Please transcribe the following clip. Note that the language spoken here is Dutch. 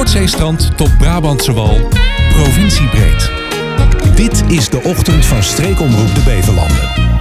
Noordzeestrand tot Brabantse Wal, provinciebreed. Dit is de ochtend van Streekomroep de Beverlanden.